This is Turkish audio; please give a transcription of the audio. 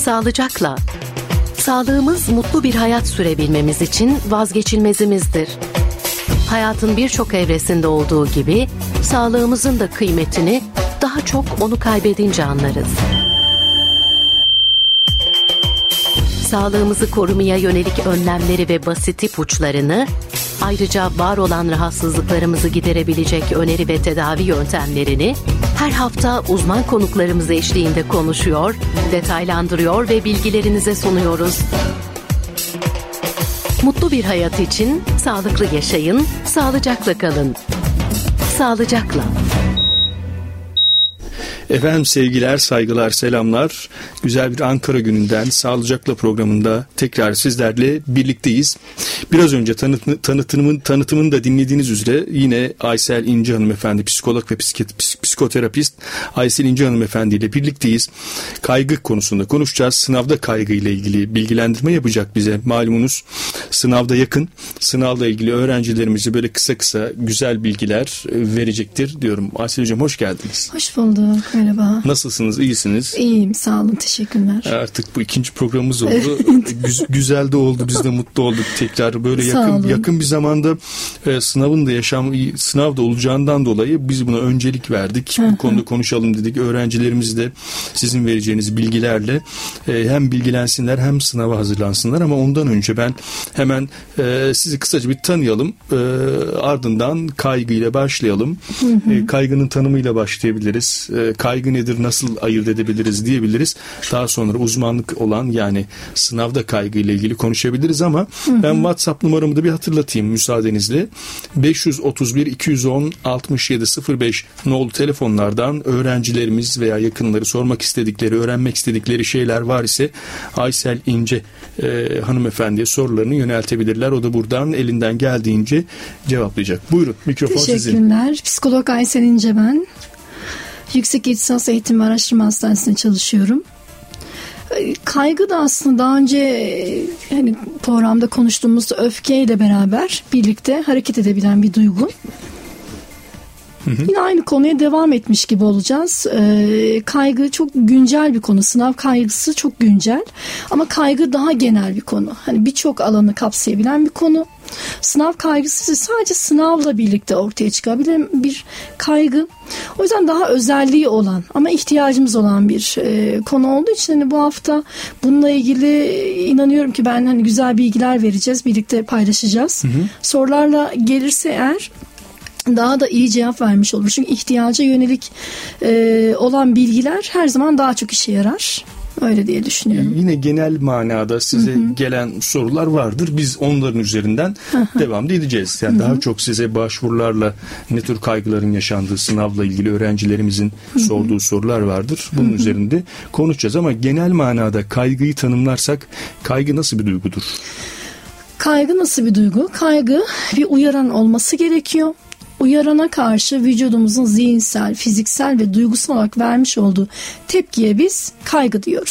Sağlıcakla. Sağlığımız mutlu bir hayat sürebilmemiz için vazgeçilmezimizdir. Hayatın birçok evresinde olduğu gibi sağlığımızın da kıymetini daha çok onu kaybedince anlarız. Sağlığımızı korumaya yönelik önlemleri ve basit ipuçlarını, ayrıca var olan rahatsızlıklarımızı giderebilecek öneri ve tedavi yöntemlerini her hafta uzman konuklarımız eşliğinde konuşuyor, detaylandırıyor ve bilgilerinize sunuyoruz. Mutlu bir hayat için sağlıklı yaşayın, sağlıcakla kalın. Sağlıcakla. Efendim sevgiler, saygılar, selamlar. Güzel bir Ankara gününden Sağlıcakla programında tekrar sizlerle birlikteyiz. Biraz önce tanıtımını da dinlediğiniz üzere yine Aysel İnce hanımefendi, psikolog ve psikoterapist Aysel İnce hanımefendi ile birlikteyiz. Kaygı konusunda konuşacağız. Sınavda kaygı ile ilgili bilgilendirme yapacak bize. Malumunuz sınavda yakın. Sınavla ilgili öğrencilerimize böyle kısa güzel bilgiler verecektir diyorum. Aysel Hocam hoş geldiniz. Hoş bulduk. Merhaba. Nasılsınız? İyisiniz? İyiyim. Sağ olun. Teşekkürler. Artık bu ikinci programımız oldu. Güzel de oldu. Biz de mutlu olduk tekrar. Böyle yakın bir zamanda sınavda olacağından dolayı biz buna öncelik verdik. Bu konuda konuşalım dedik. Öğrencilerimiz de sizin vereceğiniz bilgilerle hem bilgilensinler hem sınava hazırlansınlar. Ama ondan önce ben hemen sizi kısaca bir tanıyalım. Ardından kaygıyla başlayalım. Kaygının tanımıyla başlayabiliriz. Kaygı nedir, nasıl ayırt edebiliriz diyebiliriz. Daha sonra uzmanlık olan yani sınavda kaygı ile ilgili konuşabiliriz ama ben WhatsApp numaramı da bir hatırlatayım müsaadenizle. 531 210 67 05 nolu telefonlardan öğrencilerimiz veya yakınları sormak istedikleri, öğrenmek istedikleri şeyler var ise Aysel İnce hanımefendiye sorularını yöneltebilirler. O da buradan elinden geldiğince cevaplayacak. Buyurun, mikrofon sizin. Teşekkürler. Psikolog Aysel İnce ben. Yüksek İhtisas Eğitim ve Araştırma Hastanesi'nde çalışıyorum. Kaygı da aslında daha önce hani programda konuştuğumuz öfkeyle beraber birlikte hareket edebilen bir duygu. Yine aynı konuya devam etmiş gibi olacağız. Kaygı çok güncel bir konu. Sınav kaygısı çok güncel. Ama kaygı daha genel bir konu. Hani birçok alanı kapsayabilen bir konu. Sınav kaygısı sadece sınavla birlikte ortaya çıkabilen bir kaygı. O yüzden daha özelliği olan ama ihtiyacımız olan bir konu olduğu için hani bu hafta bununla ilgili inanıyorum ki ben hani güzel bilgiler vereceğiz. Birlikte paylaşacağız. Sorularla gelirse eğer daha da iyi cevap vermiş olur. Çünkü ihtiyaca yönelik olan bilgiler her zaman daha çok işe yarar. Öyle diye düşünüyorum. Yine genel manada size gelen sorular vardır. Biz onların üzerinden devam edeceğiz. Yani daha çok size başvurularla ne tür kaygıların yaşandığı, sınavla ilgili öğrencilerimizin sorduğu sorular vardır. Bunun üzerinde konuşacağız ama genel manada kaygıyı tanımlarsak kaygı nasıl bir duygudur? Kaygı nasıl bir duygu? Kaygı bir uyaran olması gerekiyor. Uyarana karşı vücudumuzun zihinsel, fiziksel ve duygusal olarak vermiş olduğu tepkiye biz kaygı diyoruz.